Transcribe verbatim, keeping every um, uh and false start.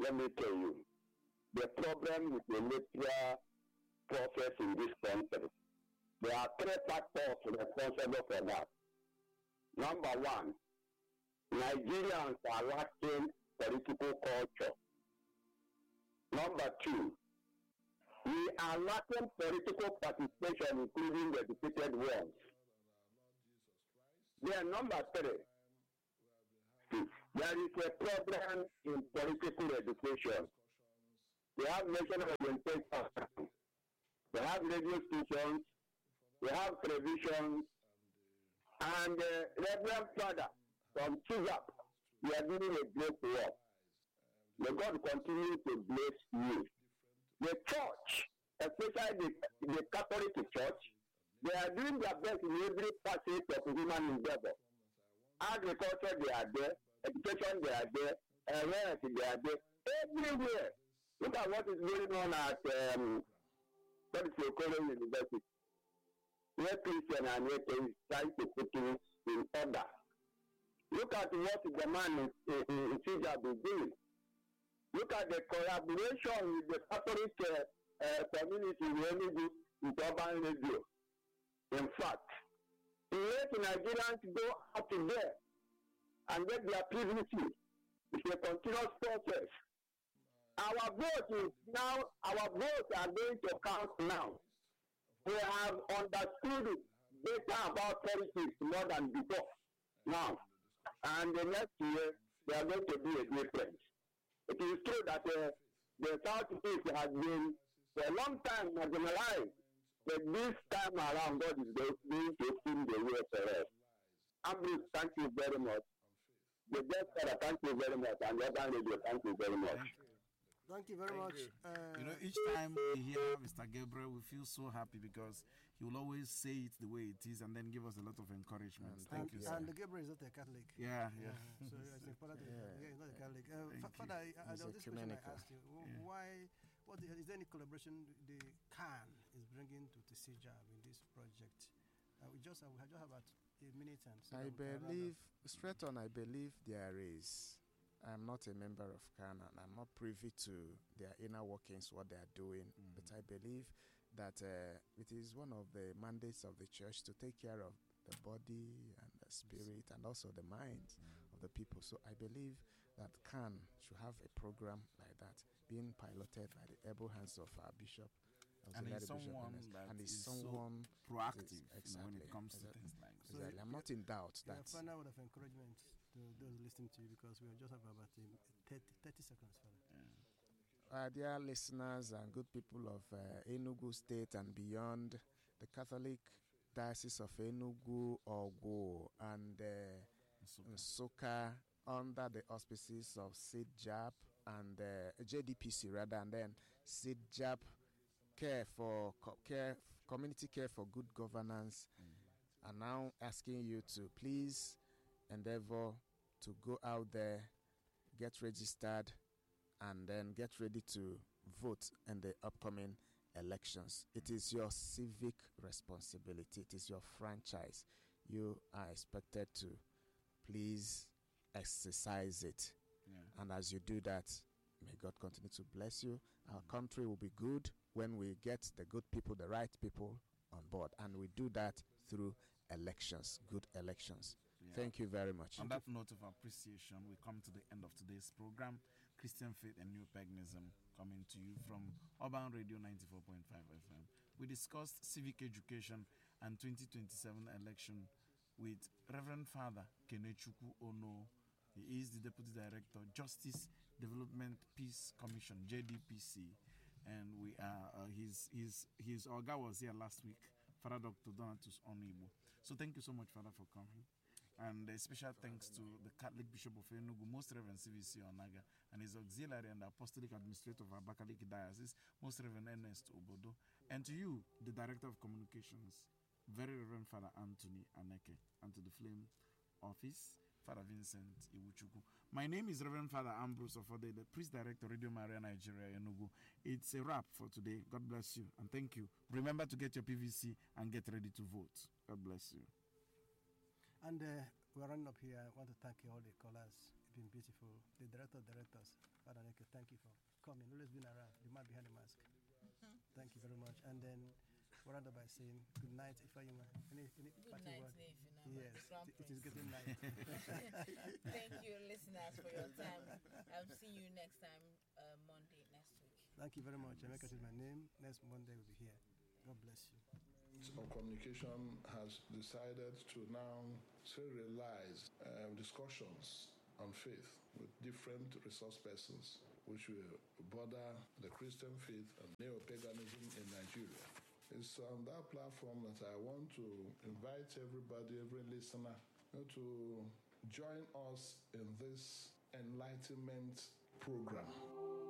let me tell you, the problem with the electoral process in this country, there are three factors responsible for that. Number one, Nigerians are lacking political culture. Number two, we are lacking political participation, including the educated ones. Then number three, there is a problem in political education. We have national orientation, we have radio stations, we have television, and uh, Reverend Father from Chizap, we are doing a great work. May God continue to bless you. The church, especially the, the Catholic Church, they are doing their best in every facet of human endeavor. Agriculture, they are there. Education, they are there. Health, they are there. Everywhere. Look at what is going on at um, College University. Where Christian and where is trying to put things in order. Look at what the man in, in, in Sijab is doing. Look at the collaboration with the Catholic uh, uh, community in with urban radio. In fact, let Nigerians go out there and get their P V C. It's a continuous process. Our vote is now, our votes are going to count now. We have understood it better about politics more than before now. And the next year, there are going to be a difference. It is true that uh, the Southeast has been for a long time marginalized, but this time around, God is going to open the way for us. Ambrose, thank you very much. The best father, thank you very much. And the other radio, thank you very much. Thank you very Thank much. You. Uh, you know, each time we hear Mister Gabriel, we feel so happy because he will always say it the way it is and then give us a lot of encouragement. and, Thank and, you, and sir. Gabriel is not a Catholic. Yeah, yeah. Uh, so it's important. Yeah. Yeah, he's not a Catholic. Uh, Thank Fa- you. Father, I, I, He's there was this question I ecumenical. asked you. W- Yeah. Why? What is, is there any collaboration the C A N is bringing to Tsijab in this project? Uh, we just uh, we just have about a minute and. So I that we can round up. believe, straight on, I believe there is. I'm not a member of C A N and I'm not privy to their inner workings, what they are doing. Mm. But I believe that uh, it is one of the mandates of the church to take care of the body and the spirit and also the mind Mm. of the people. So I believe that C A N should have a program like that being piloted by the able hands of our bishop. And he's Auxiliary Bishop someone Ernest, that and he's is so someone proactive is- you know, when exactly, it comes exactly. to things like this. So Exactly. I'm not in doubt Yeah, that final word of encouragement to those listening to you because we just have about um, thirty, thirty seconds, Father. Yeah. Uh, dear listeners and good people of uh, Enugu State and beyond, the Catholic Diocese of Enugu, Ogo, and uh, Nsukka. Nsukka, under the auspices of SIDJAP and uh, J D P C rather, and then SIDJAP Care for co- care, Community Care for Good Governance, Mm. are now asking you to please endeavor to go out there, get registered, and then get ready to vote in the upcoming elections. It is your civic responsibility. It is your franchise. You are expected to please exercise it. Yeah. And as you do that, may God continue to bless you. Our country will be good when we get the good people, the right people on board. And we do that through elections, good elections. Yeah. Thank you very much. On that note of appreciation, we come to the end of today's program. Christian Faith and New Paganism coming to you from Urban Radio ninety-four point five F M. We discussed civic education and twenty twenty-seven election with Reverend Father Kenechukwu Ono. He is the Deputy Director, Justice Development Peace Commission, J D P C. And we are, uh, his, his, his Oga was here last week, Father Doctor Donatus Onibo. So thank you so much, Father, for coming. And a special thanks to the Catholic Bishop of Enugu, Most Reverend C V C Onaga, and his auxiliary and apostolic administrator of Abakaliki Diocese, Most Reverend Ernest Obodo, and to you, the Director of Communications, Very Reverend Father Anthony Aneke, and to the Flame Office, Father Vincent Iwuchukwu. My name is Reverend Father Ambrose Ofode, the Priest Director, Radio Maria Nigeria, Enugu. It's a wrap for today. God bless you, and thank you. Remember to get your P V C and get ready to vote. God bless you. And uh, we're running up here. I want to thank you all the callers. It's been beautiful. The director, directors, Father Neke, thank you for always been around, the man behind the mask. Thank you very much. And then we'll round up by saying good night, Ifayuma. Any, any Good parting night, word? Ifeanyi, Yes, the Crown it is Prince. getting night. Thank you, listeners, for your time. I'll see you next time, uh, Monday next week. Thank you very much. Emeka is my name. Next Monday we'll be here. God bless you. Of communication has decided to now serialize uh, discussions on faith with different resource persons, which will border the Christian faith and neo-paganism in Nigeria. It's on that platform that I want to invite everybody, every listener, you know, to join us in this enlightenment program.